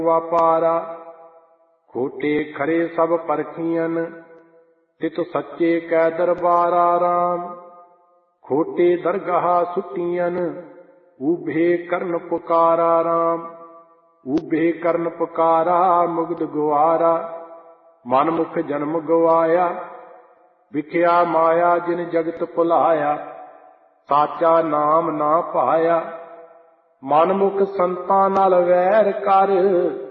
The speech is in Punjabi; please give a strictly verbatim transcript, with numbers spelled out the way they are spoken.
ਵਾਪਾਰਾ। ਖੋਟੇ ਖਰੇ ਸਭ ਪਰਖੀਅਨ, ਤਿਤ ਸੱਚੇ ਕੈ ਦਰਬਾਰਾ ਰਾਮ। ਖੋਟੇ ਦਰਗਾਹ ਸੁਟੀਅਨ, ਊਭੇ ਕਰਨ ਪੁਕਾਰਾ ਰਾਮ। ਊਭੇ ਕਰਨ ਪੁਕਾਰਾ, ਮੁਗਧ ਗੁਆਰਾ। ਮਨਮੁਖ ਜਨਮ ਗਵਾਇਆ, ਵਿਖਿਆ ਮਾਇਆ ਜਿਨ ਜਗਤ ਭੁਲਾਇਆ। ਸਾਚਾ ਨਾਮ ਨਾ ਭਾਇਆ, ਮਨਮੁਖ ਸੰਤਾਂ ਨਾਲ ਵੈਰ ਕਰ।